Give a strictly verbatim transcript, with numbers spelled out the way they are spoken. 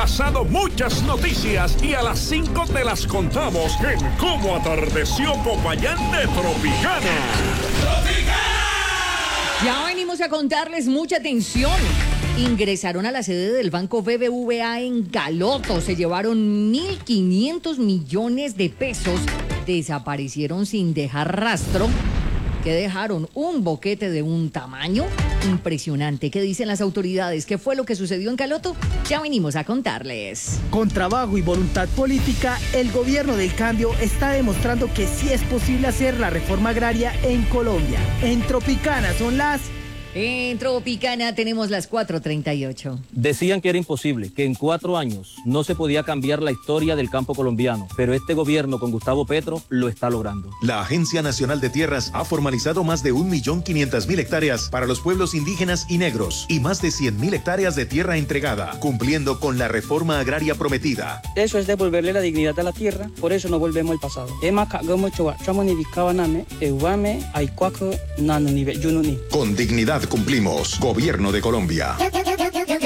pasado muchas noticias y a las cinco te las contamos en Cómo Atardeció Popayán de Tropicana. Ya venimos a contarles mucha atención. Ingresaron a la sede del Banco B B V A en Galoto. Se llevaron mil quinientos millones de pesos. Desaparecieron sin dejar rastro. Que dejaron un boquete de un tamaño impresionante. ¿Qué dicen las autoridades? ¿Qué fue lo que sucedió en Galoto? Ya venimos a contarles. Con trabajo y voluntad política, el gobierno del cambio está demostrando que sí es posible hacer la reforma agraria en Colombia. En Tropicana son las... En Tropicana tenemos las cuatro treinta y ocho. Decían que era imposible, que en cuatro años no se podía cambiar la historia del campo colombiano, pero este gobierno con Gustavo Petro lo está logrando. La Agencia Nacional de Tierras ha formalizado más de un millón quinientas mil hectáreas para los pueblos indígenas y negros y más de cien mil hectáreas de tierra entregada, cumpliendo con la reforma agraria prometida. Eso es devolverle la dignidad a la tierra, por eso no volvemos al pasado. Con dignidad cumplimos. Gobierno de Colombia.